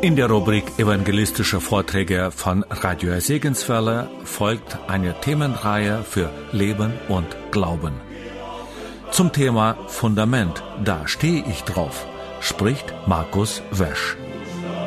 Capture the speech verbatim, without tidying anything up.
In der Rubrik Evangelistische Vorträge von Radio Segenswelle folgt eine Themenreihe für Leben und Glauben. Zum Thema Fundament, da stehe ich drauf, spricht Markus Wesch.